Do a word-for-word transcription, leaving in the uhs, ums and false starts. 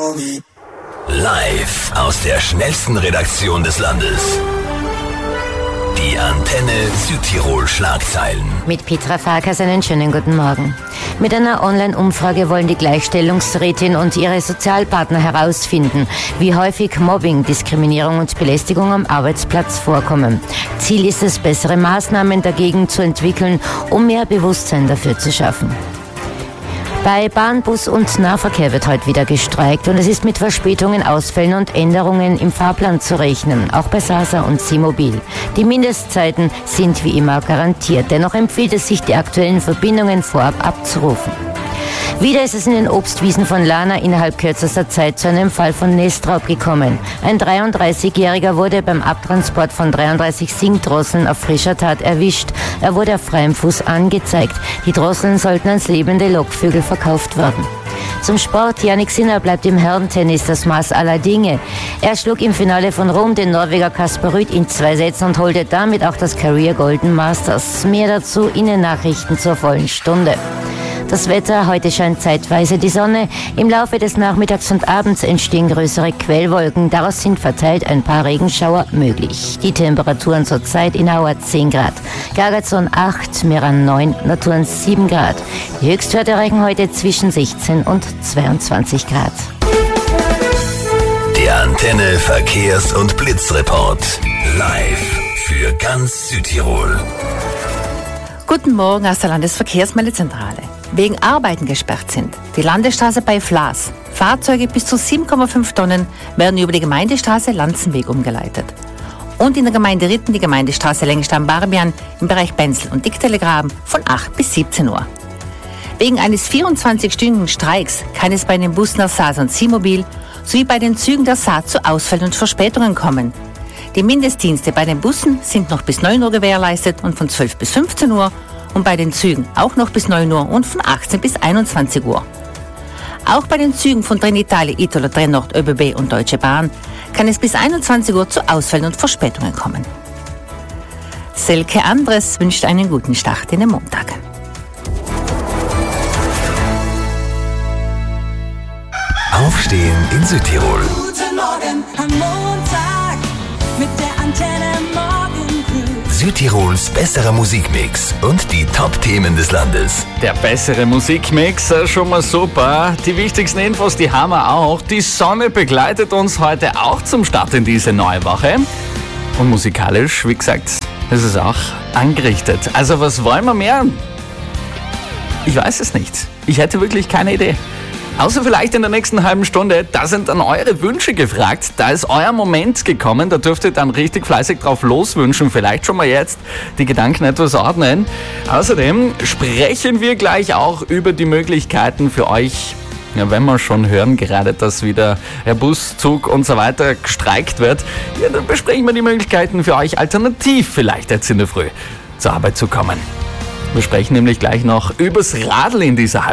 Live aus der schnellsten Redaktion des Landes. Die Antenne Südtirol Schlagzeilen. Mit Petra Farkas einen schönen guten Morgen. Mit einer Online-Umfrage wollen die Gleichstellungsrätin und ihre Sozialpartner herausfinden, wie häufig Mobbing, Diskriminierung und Belästigung am Arbeitsplatz vorkommen. Ziel ist es, bessere Maßnahmen dagegen zu entwickeln, um mehr Bewusstsein dafür zu schaffen. Bei Bahn, Bus und Nahverkehr wird heute wieder gestreikt und es ist mit Verspätungen, Ausfällen und Änderungen im Fahrplan zu rechnen, auch bei Sasa und Seemobil. Die Mindestzeiten sind wie immer garantiert, dennoch empfiehlt es sich, die aktuellen Verbindungen vorab abzurufen. Wieder ist es in den Obstwiesen von Lana innerhalb kürzester Zeit zu einem Fall von Nestraub gekommen. Ein dreiunddreißigjähriger wurde beim Abtransport von dreiunddreißig Singdrosseln auf frischer Tat erwischt. Er wurde auf freiem Fuß angezeigt. Die Drosseln sollten als lebende Lockvögel verkauft werden. Zum Sport. Jannik Sinner bleibt im Herrentennis das Maß aller Dinge. Er schlug im Finale von Rom den Norweger Kasper Ruud in zwei Sätzen und holte damit auch das Career Golden Masters. Mehr dazu in den Nachrichten zur vollen Stunde. Das Wetter, heute scheint zeitweise die Sonne. Im Laufe des Nachmittags und Abends entstehen größere Quellwolken. Daraus sind verteilt ein paar Regenschauer möglich. Die Temperaturen zurzeit in Auer zehn Grad. Gargazon acht, Meran neun, Naturen sieben Grad. Die Höchstwerte erreichen heute zwischen sechzehn und zweiundzwanzig Grad. Der Antenne Verkehrs- und Blitzreport. Live für ganz Südtirol. Guten Morgen aus der Landesverkehrsmeldezentrale. Wegen Arbeiten gesperrt sind die Landesstraße bei Flaas. Fahrzeuge bis zu sieben Komma fünf Tonnen werden über die Gemeindestraße Lanzenweg umgeleitet. Und in der Gemeinde Ritten die Gemeindestraße Lengstam-Barbian im Bereich Benzel und Dicktellegraben von acht bis siebzehn Uhr. Wegen eines vierundzwanzigstündigen Streiks kann es bei den Bussen der S A S und Seemobil sowie bei den Zügen der S A zu Ausfällen und Verspätungen kommen. Die Mindestdienste bei den Bussen sind noch bis neun Uhr gewährleistet und von zwölf bis fünfzehn Uhr und bei den Zügen auch noch bis neun Uhr und von achtzehn bis einundzwanzig Uhr. Auch bei den Zügen von Trenitalia, Italo, Trenord, ÖBB und Deutsche Bahn kann es bis einundzwanzig Uhr zu Ausfällen und Verspätungen kommen. Selke Andres wünscht einen guten Start in den Montag. Aufstehen in Südtirol. Guten Morgen am Montag mit der Antenne Morgen Crew. Südtirols besserer Musikmix und die Top-Themen des Landes. Der bessere Musikmix, schon mal super. Die wichtigsten Infos, die haben wir auch. Die Sonne begleitet uns heute auch zum Start in diese neue Woche. Und musikalisch, wie gesagt, ist es auch angerichtet. Also was wollen wir mehr? Ich weiß es nicht. Ich hätte wirklich keine Idee. Außer vielleicht in der nächsten halben Stunde, da sind dann eure Wünsche gefragt. Da ist euer Moment gekommen, da dürft ihr dann richtig fleißig drauf loswünschen. Vielleicht schon mal jetzt die Gedanken etwas ordnen. Außerdem sprechen wir gleich auch über die Möglichkeiten für euch, ja, wenn wir schon hören, gerade dass wieder der Bus, Zug und so weiter gestreikt wird. Ja, dann besprechen wir die Möglichkeiten für euch alternativ vielleicht jetzt in der Früh zur Arbeit zu kommen. Wir sprechen nämlich gleich noch übers Radl in dieser halben